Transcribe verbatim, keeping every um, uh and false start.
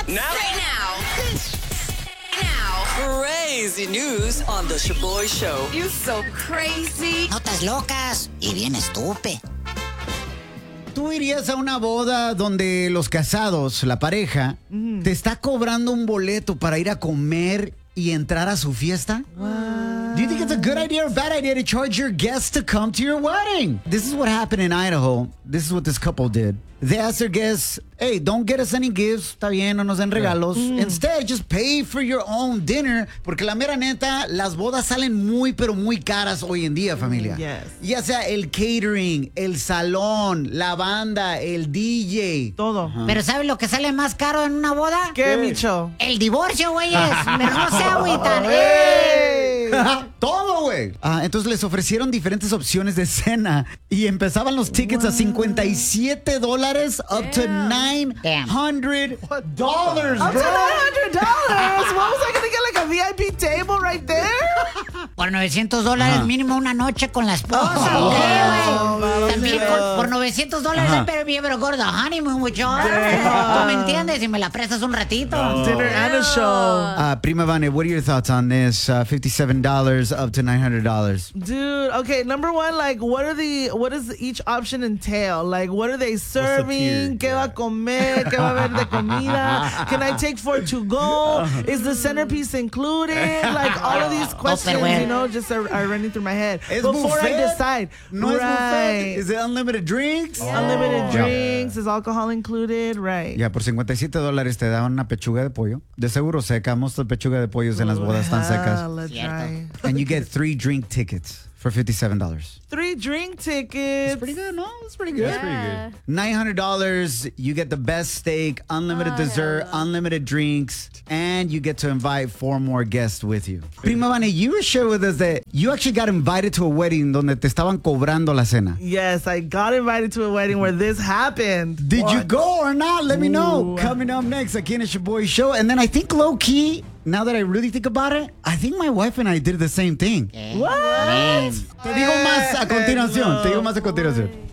Now. Right now. Now. Crazy news on the Shaboy Show. You so crazy. Notas locas y bien estúpido. ¿Tú irías a una boda donde los casados, la pareja, mm. te está cobrando un boleto para ir a comer y entrar a su fiesta? What? Do you think it's a good idea or bad idea to charge your guests to come to your wedding? This is what happened in Idaho. This is what this couple did. They asked their guests, hey, don't get us any gifts, está bien, no nos den regalos. Mm. Instead, just pay for your own dinner, porque la mera neta, las bodas salen muy, pero muy caras hoy en día, familia. Yes. Ya sea el catering, el salón, la banda, el D J. Todo. Uh-huh. Pero ¿sabes lo que sale más caro en una boda? ¿Qué, Micho? El divorcio, güeyes. Pero no se agüitan. Todo, güey. Ah, entonces les ofrecieron diferentes opciones de cena y empezaban los tickets wow. a cincuenta y siete dólares up to nine hundred dollars, bro. Up to nine hundred dollars. What was I going to get, like a V I P table right there? Por novecientos dólares uh-huh. mínimo una noche con la esposa. Oh, oh, oh, También por, por novecientos dólares uh-huh. I better be able to go to the honeymoon with you. ¿Tú me entiendes? Si me la prestas un ratito. Oh. Dinner and a show. Uh, Prima Vane, what are your thoughts on this? Uh, fifty-seven dollars up to nine hundred dollars. Dude, okay, number one, like, what are the, what does each option entail? Like, what are they serving? ¿Qué va a comer? ¿Qué va a haber de comida? Can I take four to go? Is the centerpiece included? Like, all of these questions, you know, just are, are running through my head. Es Before buffet? I decide. No right. es buffet. Is it unlimited drinks? Yeah. Unlimited drinks. Is alcohol included? Right. Ya, por cincuenta y siete dólares te dan una pechuga de pollo. De seguro seca. Most of the pechuga de pollos en las bodas están secas. And you get three drink tickets for fifty-seven dollars. Three drink tickets. That's pretty good, no? That's pretty good. Yeah. That's pretty good. nine hundred dollars, you get the best steak, unlimited oh, dessert, unlimited drinks, and you get to invite four more guests with you. Prima Vane, you were sharing with us that you actually got invited to a wedding donde te estaban cobrando la cena. Yes, I got invited to a wedding where this happened. Did what? you go or not? Let me know. Ooh. Coming up next, again, it's your boy show. And then I think low-key, now that I really think about it, I think my wife and I did the same thing. What? Te digo más a continuación. Te digo más a continuación.